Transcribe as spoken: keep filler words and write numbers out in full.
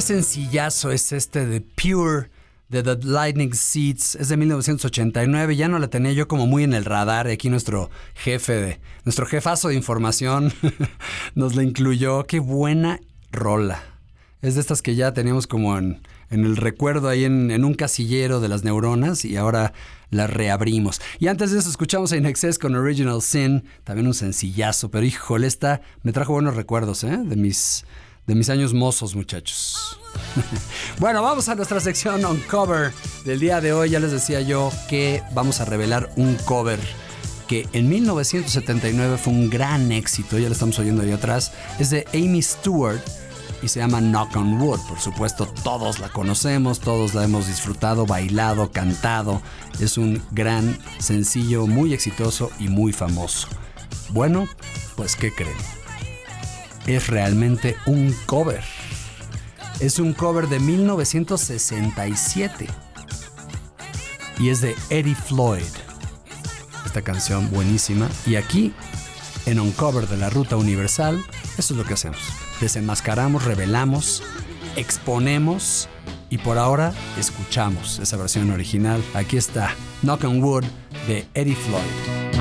sencillazo es este de Pure, de The Lightning Seeds. Es de mil novecientos ochenta y nueve. Ya no la tenía yo como muy en el radar. Aquí nuestro jefe, de, nuestro jefazo de información nos la incluyó. Qué buena rola. Es de estas que ya teníamos como en, en el recuerdo ahí en, en un casillero de las neuronas y ahora la reabrimos. Y antes de eso escuchamos a In Excess con Original Sin, también un sencillazo, pero híjole, esta me trajo buenos recuerdos, ¿eh? De mis, de mis años mozos, muchachos. Bueno, vamos a nuestra sección On Cover del día de hoy. Ya les decía yo que vamos a revelar un cover que en mil novecientos setenta y nueve fue un gran éxito, ya lo estamos oyendo ahí atrás. Es de Amy Stewart y se llama Knock on Wood. Por supuesto, todos la conocemos, todos la hemos disfrutado, bailado, cantado. Es un gran sencillo, muy exitoso y muy famoso. Bueno, pues ¿qué creen? Es realmente un cover. Es un cover de mil novecientos sesenta y siete y es de Eddie Floyd. Esta canción buenísima. Y aquí, en un cover de la Ruta Universal, eso es lo que hacemos. Desenmascaramos, revelamos, exponemos y por ahora escuchamos esa versión original. Aquí está Knock on Wood de Eddie Floyd.